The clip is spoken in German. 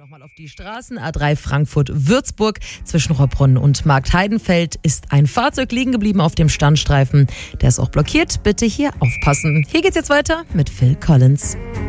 Nochmal auf die Straßen. A3 Frankfurt-Würzburg. Zwischen Rohrbrunn und Marktheidenfeld ist ein Fahrzeug liegen geblieben auf dem Standstreifen. Der ist auch blockiert. Bitte hier aufpassen. Hier geht's jetzt weiter mit Phil Collins.